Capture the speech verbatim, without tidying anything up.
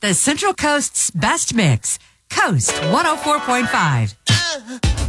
the Central Coast's best mix. Coast one oh four point five.